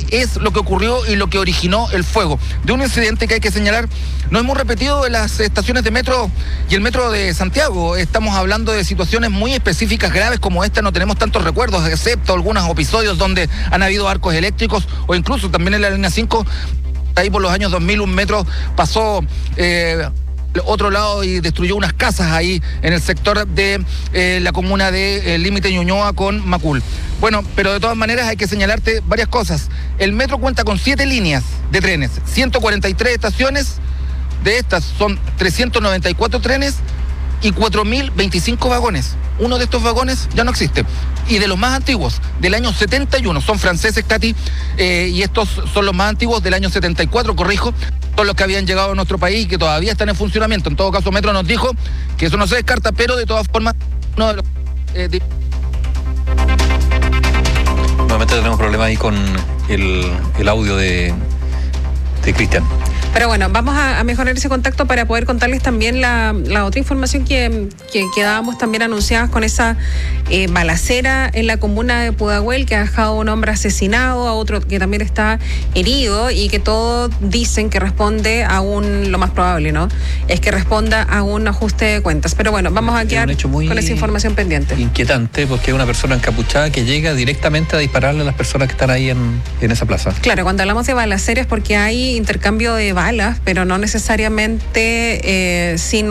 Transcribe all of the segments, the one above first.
es lo que ocurrió y lo que originó el fuego. De un incidente que hay que señalar, no hemos repetido en las estaciones de metro y el metro de Santiago. Estamos hablando de situaciones muy específicas, graves como esta, no tenemos tantos recuerdos, excepto algunos episodios donde han habido arcos eléctricos o incluso también en la línea 5, ahí por los años 2000 un metro pasó otro lado y destruyó unas casas ahí en el sector de la comuna de límite Ñuñoa con Macul. Bueno, pero de todas maneras hay que señalarte varias cosas. El metro cuenta con 7 líneas de trenes, 143 estaciones, de estas son 394 trenes y 4.025 vagones. Uno de estos vagones ya no existe. Y de los más antiguos, del año 71, son franceses, Katy, y estos son los más antiguos del año 74, corrijo, son los que habían llegado a nuestro país y que todavía están en funcionamiento. En todo caso, Metro nos dijo que eso no se descarta, pero de todas formas, uno de los... Nuevamente tenemos problemas ahí con el audio de Cristian. Pero bueno, vamos a mejorar ese contacto para poder contarles también la otra información que quedábamos también anunciadas con esa balacera en la comuna de Pudahuel, que ha dejado a un hombre asesinado, a otro que también está herido y que todos dicen que responde a lo más probable, ¿no? Es que responda a un ajuste de cuentas. Pero bueno, vamos a quedar con esa información pendiente. Inquietante, porque es una persona encapuchada que llega directamente a dispararle a las personas que están ahí en esa plaza. Claro, cuando hablamos de balacera es porque hay intercambio de balas, pero no necesariamente sin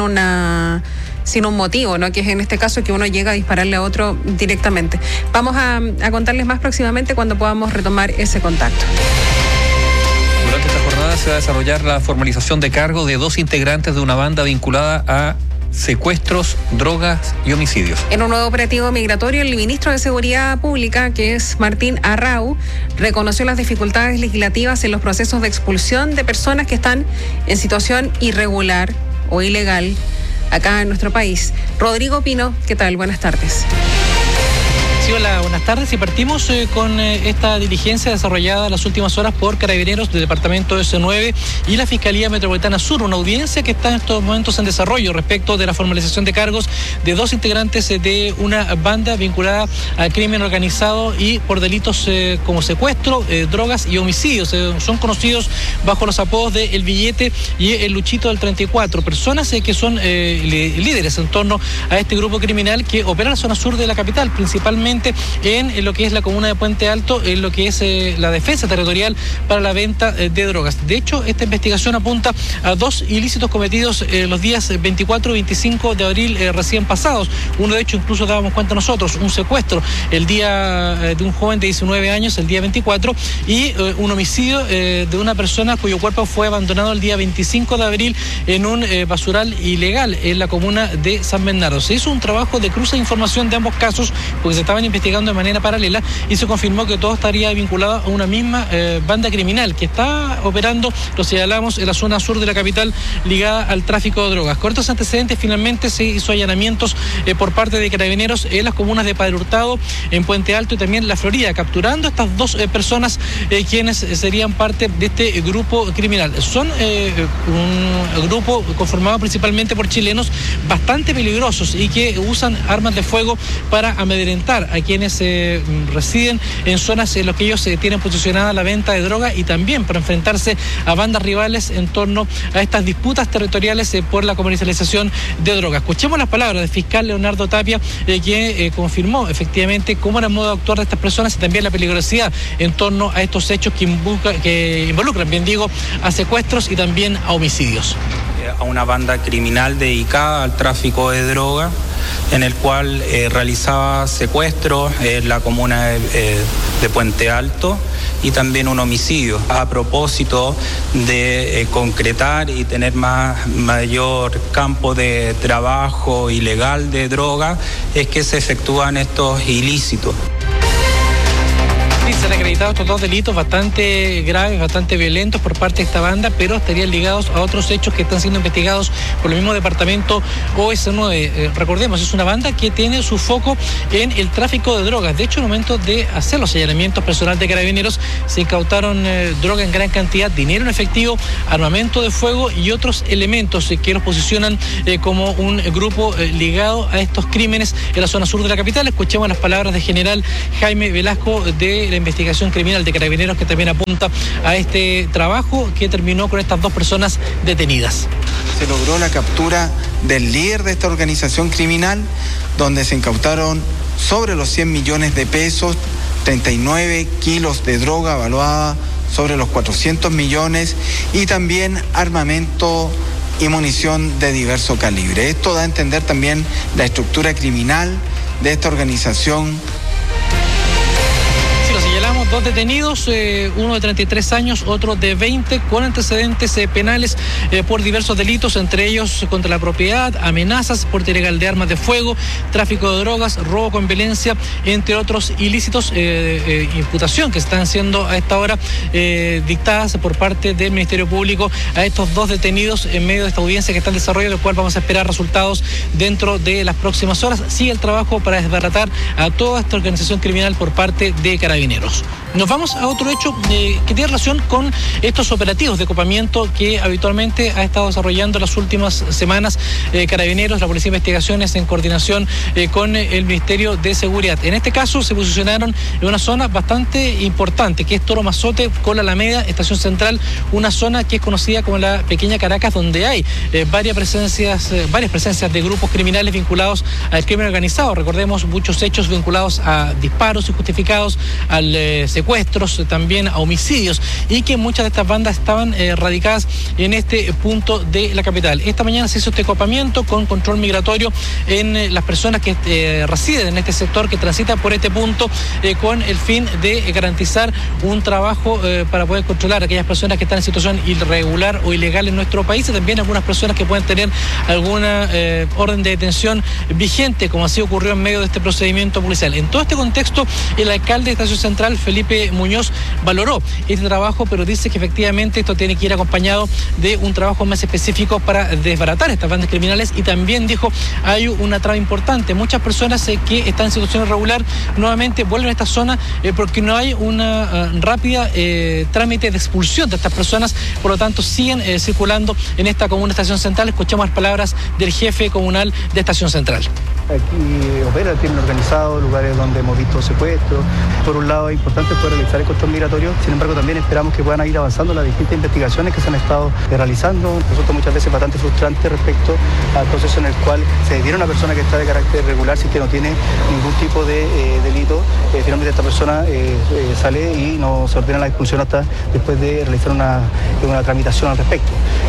un motivo, ¿no? Que es en este caso que uno llega a dispararle a otro directamente. Vamos a contarles más próximamente cuando podamos retomar ese contacto. Durante esta jornada se va a desarrollar la formalización de cargos de 2 integrantes de una banda vinculada a secuestros, drogas y homicidios. En un nuevo operativo migratorio, el ministro de Seguridad Pública, que es Martín Arrau, reconoció las dificultades legislativas en los procesos de expulsión de personas que están en situación irregular o ilegal acá en nuestro país. Rodrigo Pino, ¿qué tal? Buenas tardes. Sí, hola, buenas tardes. Y partimos con esta diligencia desarrollada en las últimas horas por Carabineros del Departamento S9 y la Fiscalía Metropolitana Sur, una audiencia que está en estos momentos en desarrollo respecto de la formalización de cargos de 2 integrantes de una banda vinculada al crimen organizado y por delitos como secuestro, drogas y homicidios. Son conocidos bajo los apodos de El Billete y El Luchito del 34. Personas que son líderes en torno a este grupo criminal que opera en la zona sur de la capital, principalmente en lo que es la comuna de Puente Alto, en lo que es la defensa territorial para la venta de drogas. De hecho, esta investigación apunta a 2 ilícitos cometidos los días 24 y 25 de abril recién pasados. Uno, de hecho, incluso dábamos cuenta nosotros, un secuestro el día de un joven de 19 años, el día 24, y un homicidio de una persona cuyo cuerpo fue abandonado el día 25 de abril en un basural ilegal en la comuna de San Bernardo. Se hizo un trabajo de cruce de información de ambos casos porque se estaban investigando de manera paralela y se confirmó que todo estaría vinculado a una misma banda criminal que está operando, lo señalamos, en la zona sur de la capital ligada al tráfico de drogas. Con estos antecedentes finalmente se hizo allanamientos por parte de Carabineros en las comunas de Padre Hurtado, en Puente Alto y también La Florida, capturando estas 2 personas quienes serían parte de este grupo criminal. Son un grupo conformado principalmente por chilenos bastante peligrosos y que usan armas de fuego para amedrentar a quienes residen en zonas en las que ellos tienen posicionada la venta de droga y también para enfrentarse a bandas rivales en torno a estas disputas territoriales por la comercialización de drogas. Escuchemos las palabras del fiscal Leonardo Tapia, que confirmó efectivamente cómo era el modo de actuar de estas personas y también la peligrosidad en torno a estos hechos que involucran, bien digo, a secuestros y también a homicidios. A una banda criminal dedicada al tráfico de droga, en el cual realizaba secuestros en la comuna de Puente Alto y también un homicidio. A propósito de concretar y tener mayor campo de trabajo ilegal de droga, es que se efectúan estos ilícitos. Sí, se han acreditado estos 2 delitos bastante graves, bastante violentos por parte de esta banda, pero estarían ligados a otros hechos que están siendo investigados por el mismo departamento OS9. Recordemos, es una banda que tiene su foco en el tráfico de drogas. De hecho, en el momento de hacer los allanamientos personal de Carabineros, se incautaron droga en gran cantidad, dinero en efectivo, armamento de fuego y otros elementos que los posicionan como un grupo ligado a estos crímenes en la zona sur de la capital. Escuchemos las palabras del general Jaime Velasco de la investigación Investigación Criminal de Carabineros, que también apunta a este trabajo que terminó con estas 2 personas detenidas. Se logró la captura del líder de esta organización criminal, donde se incautaron sobre los 100 millones de pesos, 39 kilos de droga evaluada sobre los 400 millones y también armamento y munición de diverso calibre. Esto da a entender también la estructura criminal de esta organización. Sí, lo señalamos, 2 detenidos, uno de 33 años, otro de 20, con antecedentes penales por diversos delitos, entre ellos contra la propiedad, amenazas, porte ilegal de armas de fuego, tráfico de drogas, robo con violencia, entre otros ilícitos, imputación que están siendo a esta hora dictadas por parte del Ministerio Público a estos 2 detenidos en medio de esta audiencia que está en desarrollo, del cual vamos a esperar resultados dentro de las próximas horas. Sigue el trabajo para desbaratar a toda esta organización criminal por parte de Carabineros. Nos vamos a otro hecho que tiene relación con estos operativos de copamiento que habitualmente ha estado desarrollando las últimas semanas Carabineros, la Policía de Investigaciones, en coordinación con el Ministerio de Seguridad. En este caso se posicionaron en una zona bastante importante, que es Toro Mazote con la Alameda, Estación Central, una zona que es conocida como la Pequeña Caracas, donde hay varias presencias de grupos criminales vinculados al crimen organizado. Recordemos muchos hechos vinculados a disparos injustificados, al secuestros, también a homicidios, y que muchas de estas bandas estaban radicadas en este punto de la capital. Esta mañana se hizo este copamiento con control migratorio en las personas que residen en este sector, que transitan por este punto, con el fin de garantizar un trabajo para poder controlar a aquellas personas que están en situación irregular o ilegal en nuestro país, y también algunas personas que pueden tener alguna orden de detención vigente, como así ocurrió en medio de este procedimiento policial. En todo este contexto, el alcalde de Estación Central, Felipe Muñoz, valoró este trabajo, pero dice que efectivamente esto tiene que ir acompañado de un trabajo más específico para desbaratar estas bandas criminales, y también dijo hay una traba importante. Muchas personas que están en situación irregular nuevamente vuelven a esta zona porque no hay una rápida trámite de expulsión de estas personas, por lo tanto siguen circulando en esta comuna Estación Central. Escuchemos las palabras del jefe comunal de Estación Central. Aquí opera el crimen organizado, lugares donde hemos visto secuestros. Por un lado es importante poder realizar el control migratorio, sin embargo también esperamos que puedan ir avanzando las distintas investigaciones que se han estado realizando. Resulta muchas veces bastante frustrante respecto al proceso en el cual se detiene una persona que está de carácter regular, sin que no tiene ningún tipo de delito. Finalmente esta persona sale y no se ordena la expulsión hasta después de realizar una tramitación al respecto.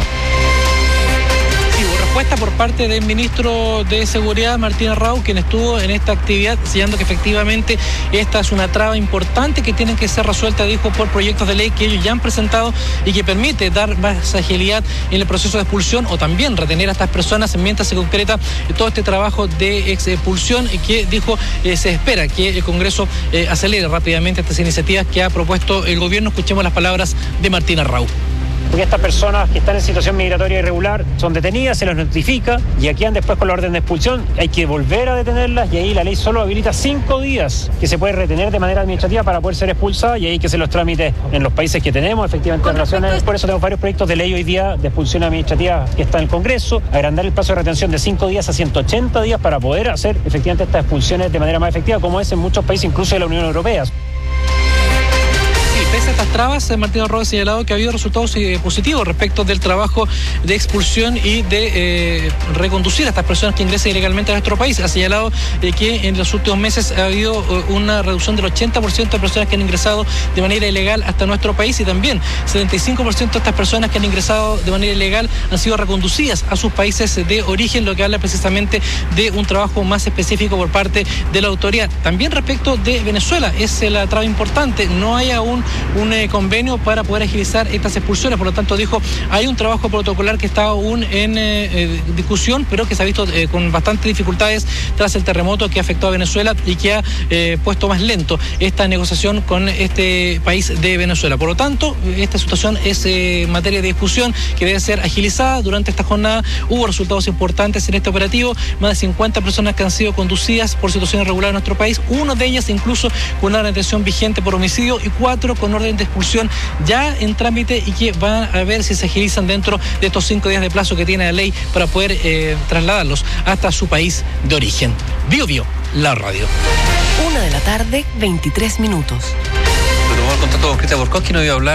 Respuesta por parte del ministro de Seguridad, Martín Arrau, quien estuvo en esta actividad, señalando que efectivamente esta es una traba importante que tiene que ser resuelta, dijo, por proyectos de ley que ellos ya han presentado y que permite dar más agilidad en el proceso de expulsión, o también retener a estas personas mientras se concreta todo este trabajo de expulsión, y que dijo se espera que el Congreso acelere rápidamente estas iniciativas que ha propuesto el gobierno. Escuchemos las palabras de Martín Arrau. Porque estas personas que están en situación migratoria irregular son detenidas, se les notifica y aquí después con la orden de expulsión hay que volver a detenerlas, y ahí la ley solo habilita 5 días que se puede retener de manera administrativa para poder ser expulsada, y ahí que se los trámites en los países que tenemos efectivamente relaciones. Por eso tenemos varios proyectos de ley hoy día de expulsión administrativa que está en el Congreso, agrandar el plazo de retención de 5 días a 180 días para poder hacer efectivamente estas expulsiones de manera más efectiva, como es en muchos países, incluso de la Unión Europea. Pese a estas trabas, Martín Arrau ha señalado que ha habido resultados positivos respecto del trabajo de expulsión y de reconducir a estas personas que ingresan ilegalmente a nuestro país. Ha señalado que en los últimos meses ha habido una reducción del 80% de personas que han ingresado de manera ilegal hasta nuestro país, y también 75% de estas personas que han ingresado de manera ilegal han sido reconducidas a sus países de origen, lo que habla precisamente de un trabajo más específico por parte de la autoridad. También respecto de Venezuela, es la traba importante, no hay aún un convenio para poder agilizar estas expulsiones, por lo tanto dijo hay un trabajo protocolar que está aún en discusión, pero que se ha visto con bastantes dificultades tras el terremoto que afectó a Venezuela y que ha puesto más lento esta negociación con este país de Venezuela. Por lo tanto, esta situación es materia de discusión que debe ser agilizada. Durante esta jornada hubo resultados importantes en este operativo, más de 50 personas que han sido conducidas por situación irregular en nuestro país, una de ellas incluso con una detención vigente por homicidio, y 4 con orden de expulsión ya en trámite, y que van a ver si se agilizan dentro de estos 5 días de plazo que tiene la ley para poder trasladarlos hasta su país de origen. Bio, la radio. 1 de la tarde, 23 minutos. tomó el contacto con Cristian Borkowski, nos iba a hablar